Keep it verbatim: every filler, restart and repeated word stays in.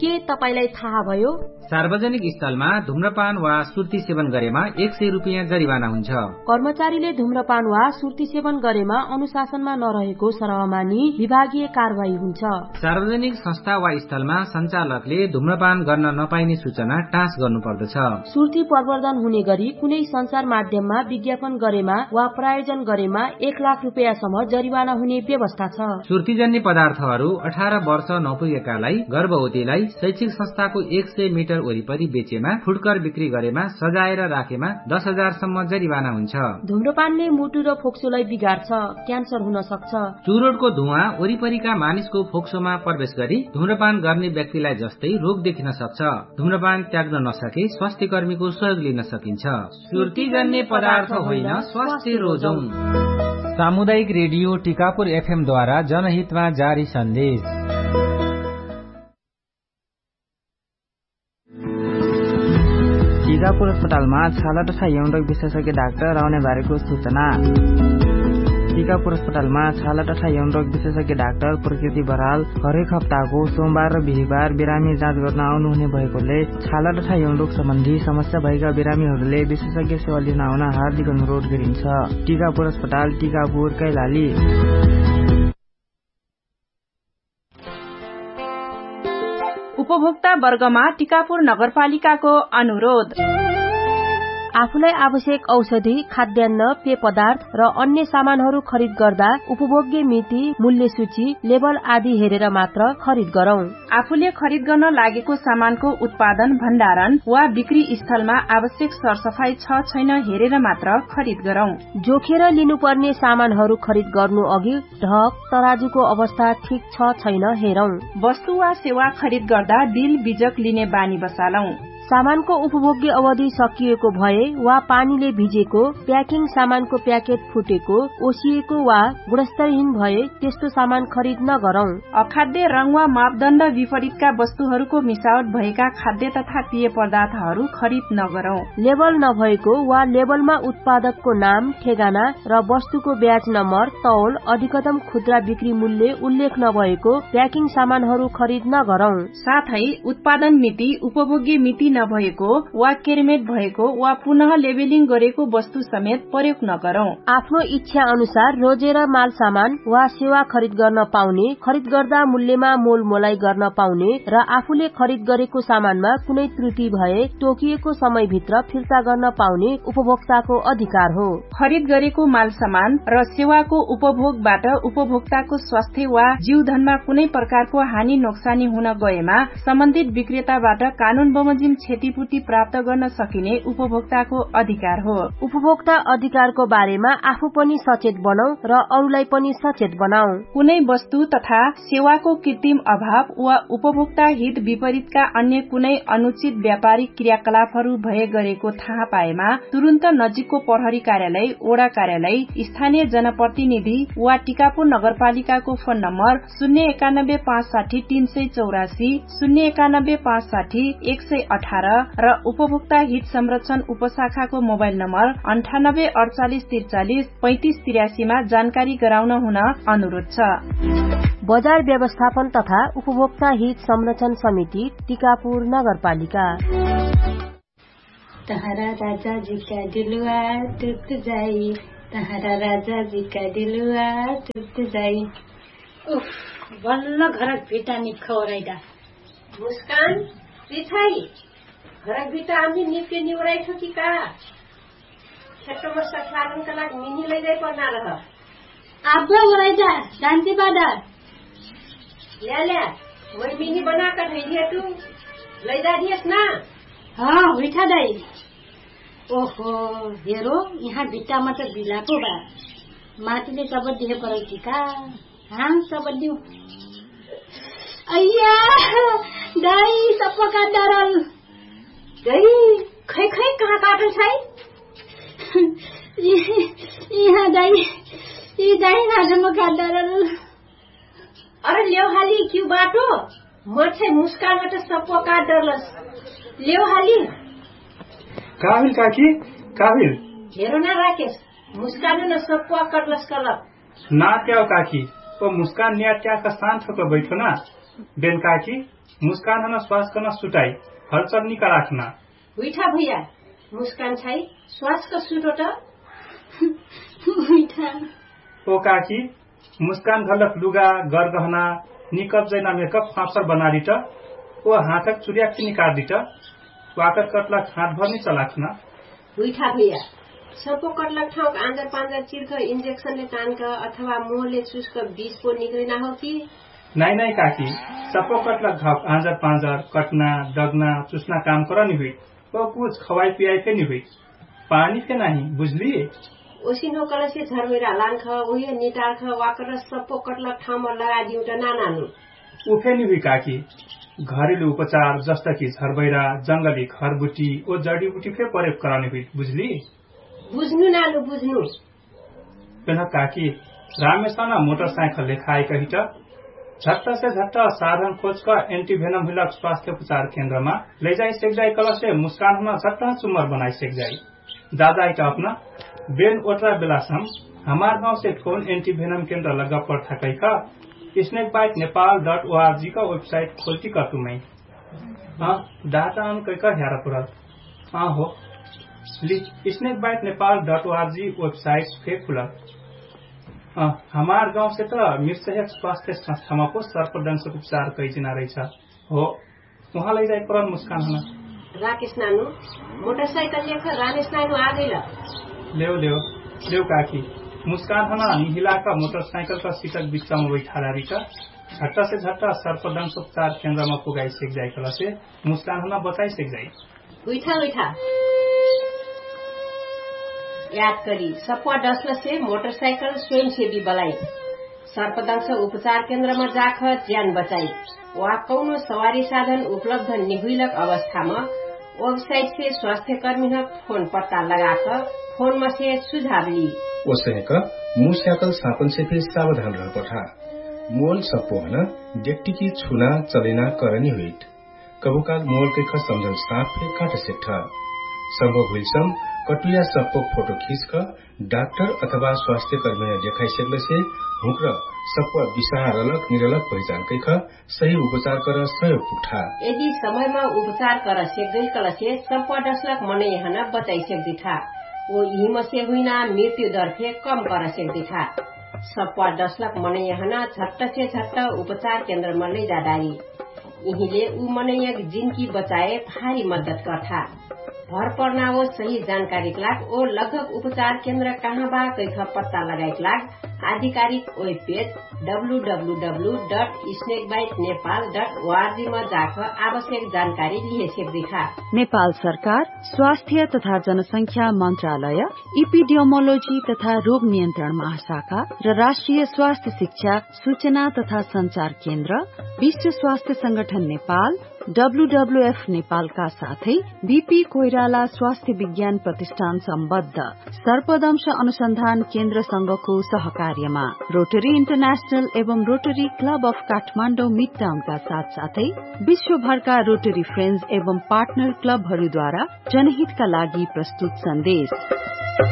के तपाईलाई थाहा भयो? सार्वजनिक स्थलमा धूम्रपान वा सुर्ती सेवन गरेमा एक सय रुपियाँ जरिवाना हुन्छ। कर्मचारीले धूम्रपान वा सुर्ती सेवन गरेमा अनुशासनमा नरहेको सरह मानी विभागीय कारबाही हुन्छ। सार्वजनिक संस्था वा स्थलमा सञ्चालकले धूम्रपान गर्न नपाइने सूचना टाँस गर्नुपर्दछ। सुर्ती प्रवर्धन हुने गरी कुनै सञ्चार माध्यममा विज्ञापन गरेमा वा प्रायोजन गरेमा एक लाख रुपियाँसम्म जरिवाना हुने व्यवस्था छ। सुर्तीजन्य पदार्थहरू अठार वर्ष नपुगेकालाई, गर्भवतीलाई शैक्षिक संस्थाको एक सय मिटर वरिपरि बेचेमा, फुटकर बिक्री गरेमा, सजाएर राखेमा दस हजार सम्म जरिवाना हुन्छ। धूम्रपानले मुटु र फोक्सोलाई बिगार्छ, क्यान्सर हुन सक्छ। चुरोटको धुवाँ वरिपरिका मानिसको फोक्सोमा प्रवेश गरी धूम्रपान गर्ने व्यक्तिलाई जस्तै रोग देखिन सक्छ। धूम्रपान त्याग्न नसके स्वास्थ्य कर्मीको सहयोग लिन सकिन्छ। सुर्तीजन्य पदार्थ होइन, स्वास्थ्य रोजौं। सामुदायिक रेडियो टिकापुर एफएम द्वारा जनहितमा जारी सन्देश। टिकापुर अस्पतालमा छाला तथा यौनरोग विशेषज्ञ डाक्टर आउने बारेको सूचना। टिकापुर अस्पतालमा छाला तथा यौनरोग विशेषज्ञ डाक्टर प्रकृति बराल हरेक हप्ताको सोमबार र बिहिबार बिरामी जाँच गर्न आउनुहुने भएकोले छाला तथा यौनरोग सम्बन्धी समस्या भएका बिरामीहरूले विशेषज्ञ सेवा लिन आउन हार्दिक अनुरोध गरिन्छ। टिकापुर अस्पताल, टिकापुर, कैलाली। उपभोक्ता वर्गमा टिकापुर नगरपालिकाको अनुरोध। आफूलाई आवश्यक औषधि, खाद्यान्न, पेय पदार्थ र अन्य सामानहरू खरिद गर्दा उपभोग्य मिति, मूल्य सूची, लेबल आदि हेरेर मात्र खरिद गरौं। आफूले खरिद गर्न लागेको सामानको उत्पादन, भण्डारण वा बिक्री स्थलमा आवश्यक सरसफाई छ छैन हेरेर मात्र खरिद गरौं। जोखेर लिनुपर्ने सामानहरू खरिद गर्नु अघि ढक, तराजुको अवस्था ठिक छ छैन हेरौं। वस्तु वा सेवा खरिद गर्दा बिल बीजक लिने बानी बसालौं। सामानको उपभोग्य अवधि सकिएको भए वा पानीले भिजेको, प्याकिङ सामानको प्याकेट फुटेको, ओसिएको वा गुणस्तरहीन भए त्यस्तो सामान खरिद नगरौं। अखाद्य रंग वा मापदण्ड विपरीतका वस्तुहरूको मिसावट भएका खाद्य तथा पेय पदार्थहरू खरिद नगरौं। लेबल नभएको वा लेबलमा उत्पादकको नाम, ठेगाना र वस्तुको ब्याज नम्बर, तौल, अधिकतम खुद्रा बिक्री मूल्य उल्लेख नभएको प्याकिङ सामानहरू खरिद नगरौं। साथै उत्पादन मिति, उपभोग्य मिति नभएको वा केरमेट भएको वा पुनः लेबलिङ गरेको वस्तु समेत प्रयोग नगरौं। आफ्नो इच्छा अनुसार रोजेर माल सामान वा सेवा खरिद गर्न पाउने, खरिद गर्दा मूल्यमा मोल मोलाई गर्न पाउने र आफूले खरिद गरेको सामानमा कुनै त्रुटि भए तोकिएको समयभित्र फिर्ता गर्न पाउने उपभोक्ताको अधिकार हो। खरिद गरेको माल सामान र सेवाको उपभोगबाट उपभोक्ताको स्वास्थ्य वा जीवधनमा कुनै प्रकारको हानि नोक्सानी हुन गएमा सम्बन्धित विक्रेताबाट कानून बमोजिम क्षतिपूर्ति प्राप्त गर्न सकिने उपभोक्ताको अधिकार हो। उपभोक्ता अधिकारको बारेमा आफू पनि सचेत बनौ र अरूलाई पनि सचेत बनाऊ। कुनै वस्तु तथा सेवाको कृत्रिम अभाव वा उपभोक्ता हित विपरीतका अन्य कुनै अनुचित व्यापारिक क्रियाकलापहरू भए गरेको थाहा पाएमा तुरन्त नजिकको प्रहरी कार्यालय, ओडा कार्यालय, स्थानीय जनप्रतिनिधि वा टिकापुर नगरपालिकाको फोन नम्बर शून्य एकानब्बे पाँच साठी तीन सय चौरासी, शून्य एकानब्बे पाँच साठी एक सय अठार र उपभोक्ता हित संरक्षण उपशाखाको मोबाइल नम्बर अन्ठानब्बे अडचालिस त्रिचालिस पैंतिस तिरासीमा जानकारी गराउन हुन अनुरोध छ। बजार व्यवस्थापन तथा उपभोक्ता हित संरक्षण समिति, टिकापुर नगरपालिका। तहरा राजा जी का दिलवा टूट जाई, तहरा राजा जी का दिलवा टूट जाई। उफ, बल्ल घरक भिटा निखौराइदा। मुस्कान, पिछाई घरक भिटा आम्ही निप्के निवराई छ कि का? खेतमा सखालन का लाग मिनी लैजाई पर्ना रह। आब्बा वराइदा, शान्ति बादा। ल्या ल्या, मैं मिनी बना कर भेजिए तू, लैजा दिएस ना? हाँ, हुइठा दाई। ओहो, हेरो, यहाँ भिट्टामा त बिलाको बा। माटीले सब दिए परेकी का? हाँ, सब दिउ। अय्या, दाई सब का डरल। दाई, खै खै कहाँ काटल छै? यहाँ दाई, ये दाई नाजमा का डरल। अरे ल्याउ हाली क्यों बाटो? म चाहिँ मुस्कानबाट सब का डरलस। ल्याउ हाली। काबिल काकी, काबिल। हेरो न राकेश, मुस्कान न सब कटलस कलप। ना क्या काकी, वो मुस्कान निया क्या का स्थान थको बैठो ना। बेन काकी मुस्कान हन श्वास गर्न सुटाई हलचल निका राख्ना उठा भैया मुस्कान छाई श्वास का सुटो त उठा ओ काकी मुस्कान घलक लुगा गरगहना निकप जैना मेकअप फाफर बनारी त ओ हाथक चुरिया निकाल दी त वाकर कटलक हाथ भर नि चलाख्ना उठा भैया सपो कटलक ठाउँ आँजर पाँजर चिर्क इन्जेक्सनले तानक अथवा मुहले चुस्क बिष पो निक्लिना हो कि नहीं नहीं काकी सपो कटलक घाव आँजर पाँजर कटना डगना चुस्ना काम कर नि हुई वो कुछ खवाई पियाई के नि हुई पानी के नहीं बुझली ओसिनो कलसे झरवेरा लांख उहे निटार्ख वाकर सपो कटलक ठाउँमा लगा दिउ त नानानु उफे नि हुई काकी घरेलु उपचार जस्ता कि झरबैरा जंगली खरबुटी ओ जडीबुटी फे प्रयोग कराउने हुई बुझली बुझ्नु नानु बुझ्नु पेन काकी रामेशना मोटरसाइकल लेखाए कही त झट्ट से झट्ट साधन खोज का एंटीवेनम हिलक स्वास्थ्य उपचार केंद्र में ले जाई सेक जाई कल से मुस्कान में झट्ट चुमर बनाई सेक जाई दादा का अपना बेन ओटरा बेलासम हमार गांव से फोन एंटीवेनम केंद्र लगा पड़ता कही का snake bite Nepal dot O R G का वेबसाइट खोलती कर तुम्हें हाँ डाटा हम कई का ह्यारा पुरल हाँ हो snake bite Nepal dot O R G website fake खुला हमार गांव से तो मिर्सहक स्वास्थ्य संस्था में को सर्पदंश उपचार कई जना रही हो वहाँ ले जाए पर मुस्कान हना राकेश नानु मोटरसाइकल लेकर रामेश नानु आ गई लेव लेव लेव काकी मुस्कान हना निहिला का मोटरसाइकिल का सीटक बिच्चा में बैठा रही का झट्टा से झट्टा सर्पदंश उपचार केंद्र में पुगाई सेक जाए कला से मुस्कान हना बताई सेक जाए उठा उठा याद करी सपवा डसल से मोटरसाइकिल स्वयंसेवी बलाई सर्पदंश उपचार केंद्र में जाख ज्यान बचाई वहाँ कौनो सवारी साधन उपलब्ध निहुलक अवस्था में वेबसाइट से स्वास्थ्य कर्मी फोन पत्ता लगाकर फोन में से सुझाव ली ओसनेक मुस्याकल सापन से फिर सावधान रह पठा मोल सपो हन डेक्टिकी छुना चलेना करनी हुईट कबुकाल मोल के ख समझन साफ फे काट सेठा संभव हुईसम कटुया सपो फोटो खींच कर डाक्टर अथवा स्वास्थ्य कर्मी ने देखाई सकले से हुक्र सपो विषार अलग निरलग पहचान के ख सही उपचार कर सहयोग पुठा यदि समय में उपचार कर सेक कल से सपो डसलक मने हन बचाई सेक दिठा वो हिम से हुईना मृत्यु दर फे कम कर सेक दिठा सपवा डसलक मने हन झट्ट से झट्ट उपचार केंद्र में ले जा डारी यहीले ऊ मने जिनकी बचाए भारी मदद करता भर पर्ना वो सही जानकारी लाग ओ लगभग उपचार केंद्र कहाँ बा कैख पत्ता लगाई लाग आधिकारिक web page W W W dot snake bite Nepal dot ORG में जाकर आवश्यक जानकारी लिए सेक दिखा नेपाल सरकार स्वास्थ्य तथा जनसंख्या मंत्रालय इपिडियोमोलोजी तथा रोग नियन्त्रण महाशाखा र राष्ट्रिय स्वास्थ्य शिक्षा सूचना तथा संचार केन्द्र विश्व स्वास्थ्य संगठन नेपाल डब्लूडब्लूएफ नेपालका साथै बीपी कोइराला स्वास्थ्य विज्ञान प्रतिष्ठान सम्बद्ध सर्पदंश अनुसन्धान केन्द्र संघको सहकार्यमा रोटरी इन्टरनेशनल एवं रोटरी क्लब अफ काठमाडौँ मिडटाउनका साथ साथै विश्वभरका रोटरी फ्रेन्ड्स एवं पार्टनर क्लबहरूद्वारा जनहितका लागि प्रस्तुत सन्देश।